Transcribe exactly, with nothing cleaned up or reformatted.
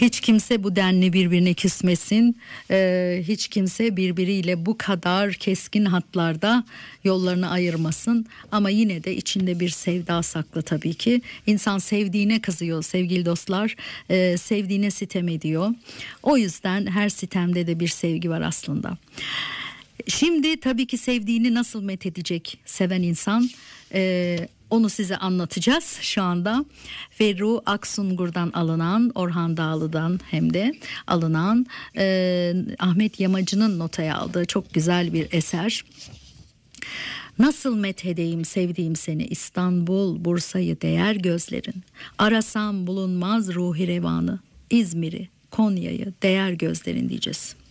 Hiç kimse bu denli birbirine küsmesin. Ee, hiç kimse birbiriyle bu kadar keskin hatlarda yollarını ayırmasın. Ama yine de içinde bir sevda saklı tabii ki. İnsan sevdiğine kızıyor sevgili dostlar. Ee, sevdiğine sitem ediyor. O yüzden her sitemde de bir sevgi var aslında. Şimdi tabii ki sevdiğini nasıl methedecek seven insan, ee, onu size anlatacağız şu anda. Ferruh Aksungur'dan alınan, Orhan Dağlı'dan hem de alınan, e, Ahmet Yamacı'nın notaya aldığı çok güzel bir eser. Nasıl methedeyim sevdiğim seni, İstanbul, Bursa'yı değer gözlerin. Arasam bulunmaz ruhi revanı, İzmir'i, Konya'yı değer gözlerin diyeceğiz.